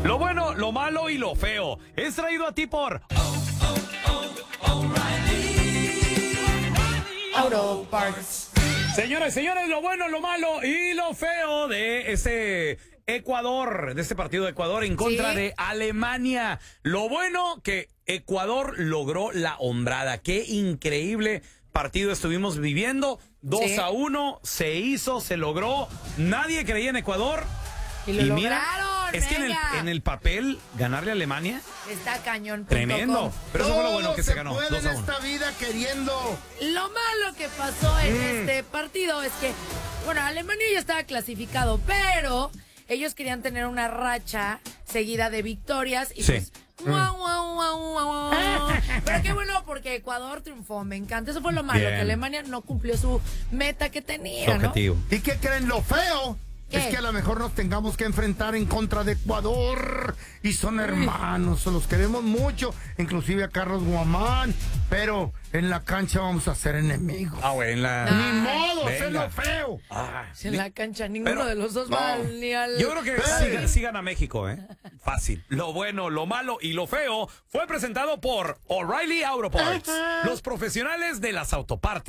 Lo bueno, lo malo y lo feo es traído a ti por Auto Parts. Señores, señores, lo bueno, lo malo y lo feo de ese Ecuador, de este partido de Ecuador en contra de Alemania. Lo bueno que Ecuador logró la hombrada. Qué increíble partido estuvimos viviendo. 2-1, se hizo, se logró. Nadie creía en Ecuador. Y lo lograron. Es que en el papel ganarle a Alemania está cañón. tremendo. Pero eso fue lo bueno que se ganó. Puede en esta vida queriendo. Lo malo que pasó en este partido es que, bueno, Alemania ya estaba clasificado, pero ellos querían tener una racha seguida de victorias y pues pero qué bueno porque Ecuador triunfó, me encanta. Eso fue lo malo, que Alemania no cumplió su meta que tenía, ¿no? Objetivo. ¿Y qué creen? Lo feo ¿Qué? es que a lo mejor nos tengamos que enfrentar en contra de Ecuador y son hermanos, los queremos mucho, inclusive a Carlos Guamán, pero en la cancha vamos a ser enemigos. En la... Ni modo, Venga. es lo feo. En la cancha ninguno de los dos va ni al... Yo creo que sí gana México, Fácil. Lo bueno, lo malo y lo feo fue presentado por O'Reilly Auto Parts, los profesionales de las autopartes.